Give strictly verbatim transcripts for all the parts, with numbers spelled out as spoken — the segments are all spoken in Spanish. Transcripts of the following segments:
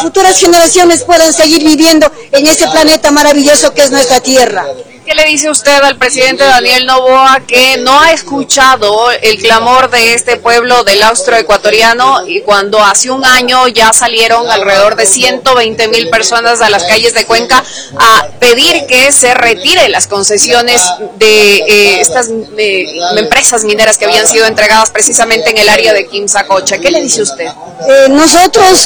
futuras generaciones puedan seguir viviendo en este planeta maravilloso que es nuestra tierra. ¿Qué le dice usted al presidente Daniel Noboa, que no ha escuchado el clamor de este pueblo del austroecuatoriano, y cuando hace un año ya salieron alrededor de ciento veinte mil personas a las calles de Cuenca a pedir que se retire las concesiones de eh, estas eh, empresas mineras que habían sido entregadas precisamente en el área de Quimsacocha? ¿Qué le dice usted? Eh, nosotros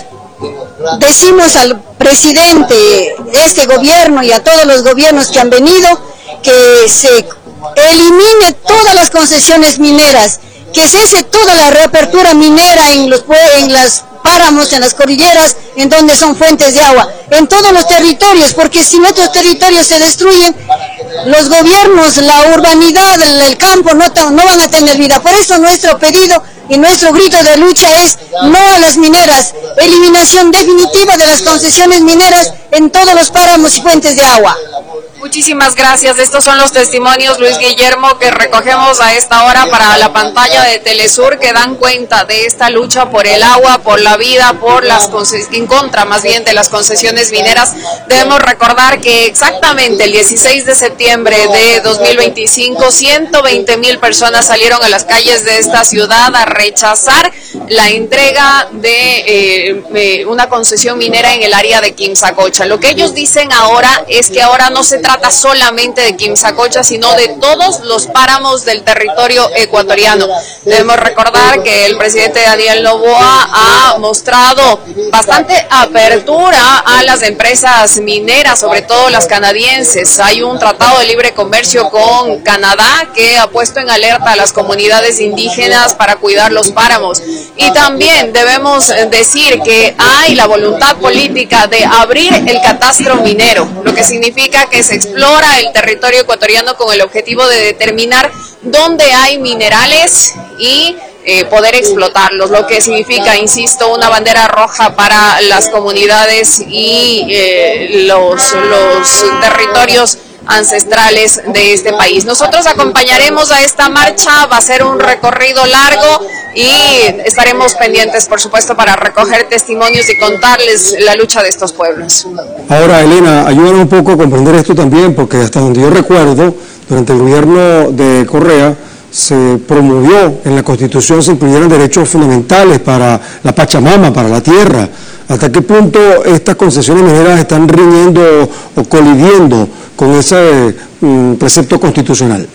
decimos al presidente de este gobierno y a todos los gobiernos que han venido que se elimine todas las concesiones mineras, que cese toda la reapertura minera en los en las páramos, en las cordilleras, en donde son fuentes de agua, en todos los territorios, porque si nuestros territorios se destruyen, los gobiernos, la urbanidad, el, el campo no, no van a tener vida. Por eso nuestro pedido y nuestro grito de lucha es no a las mineras, eliminación definitiva de las concesiones mineras en todos los páramos y fuentes de agua. Muchísimas gracias. Estos son los testimonios, Luis Guillermo, que recogemos a esta hora para la pantalla de Telesur, que dan cuenta de esta lucha por el agua, por la vida, por las en contra más bien de las concesiones mineras. Debemos recordar que exactamente el dieciséis de septiembre de dos mil veinticinco, ciento veinte mil personas salieron a las calles de esta ciudad a rechazar la entrega de eh, eh, una concesión minera en el área de Quimsacocha. Lo que ellos dicen ahora es que ahora no se trata solamente de Quimsacocha, sino de todos los páramos del territorio ecuatoriano. Debemos recordar que el presidente Daniel Noboa ha mostrado bastante apertura a las empresas mineras, sobre todo las canadienses. Hay un tratado de libre comercio con Canadá que ha puesto en alerta a las comunidades indígenas para cuidar los páramos. Y también debemos decir que hay la voluntad política de abrir el catastro minero, lo que significa que se explora el territorio ecuatoriano con el objetivo de determinar dónde hay minerales y eh, poder explotarlos, lo que significa, insisto, una bandera roja para las comunidades y eh, los, los territorios ancestrales de este país. Nosotros acompañaremos a esta marcha, va a ser un recorrido largo y estaremos pendientes, por supuesto, para recoger testimonios y contarles la lucha de estos pueblos. Ahora, Elena, ayúdanos un poco a comprender esto también, porque hasta donde yo recuerdo, durante el gobierno de Correa, se promovió en la Constitución se incluyeran derechos fundamentales para la Pachamama, para la tierra. ¿Hasta qué punto estas concesiones mineras están riñendo o colidiendo con ese mm, precepto constitucional?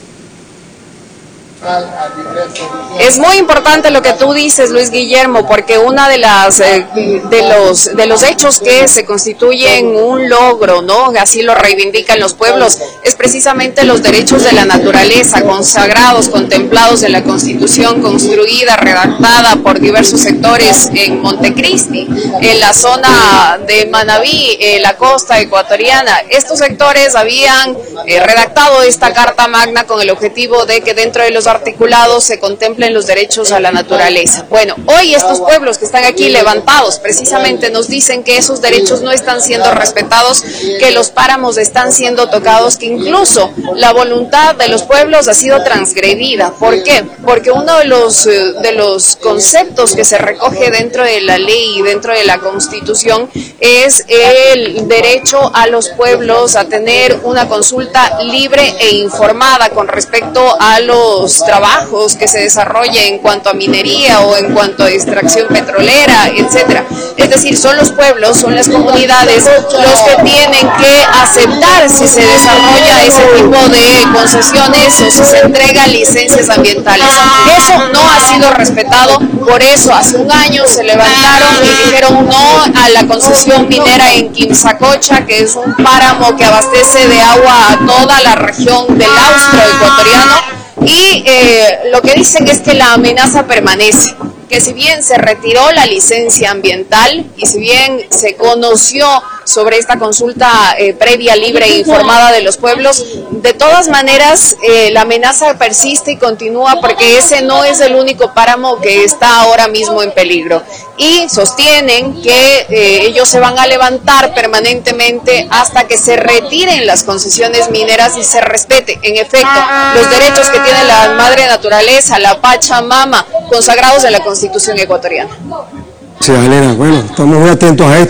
Es muy importante lo que tú dices, Luis Guillermo, porque una de las eh, de los de los hechos que se constituyen un logro, ¿no? Así lo reivindican los pueblos, es precisamente los derechos de la naturaleza consagrados, contemplados en la Constitución, construida, redactada por diversos sectores en Montecristi, en la zona de Manabí, eh, la costa ecuatoriana. Estos sectores habían eh, redactado esta Carta Magna con el objetivo de que dentro de los articulados se contemplen los derechos a la naturaleza. Bueno, hoy estos pueblos que están aquí levantados precisamente nos dicen que esos derechos no están siendo respetados, que los páramos están siendo tocados, que incluso la voluntad de los pueblos ha sido transgredida. ¿Por qué? Porque uno de los, de los conceptos que se recoge dentro de la ley y dentro de la Constitución es el derecho a los pueblos a tener una consulta libre e informada con respecto a los trabajos que se desarrollen en cuanto a minería o en cuanto a extracción petrolera, etcétera. Es decir, son los pueblos, son las comunidades los que tienen que aceptar si se desarrolla ese tipo de concesiones o si se entregan licencias ambientales. Eso no ha sido respetado, por eso hace un año se levantaron y dijeron no a la concesión minera en Quimsacocha, que es un páramo que abastece de agua a toda la región del austro ecuatoriano. Y eh, lo que dicen es que la amenaza permanece, que si bien se retiró la licencia ambiental y si bien se conoció sobre esta consulta eh, previa, libre e informada de los pueblos, de todas maneras eh, la amenaza persiste y continúa, porque ese no es el único páramo que está ahora mismo en peligro. Y sostienen que eh, ellos se van a levantar permanentemente hasta que se retiren las concesiones mineras y se respete, en efecto, los derechos que tiene la madre naturaleza, la Pachamama, consagrados en la Constitución ecuatoriana. Sí, Elena, bueno, estamos muy atentos a esto.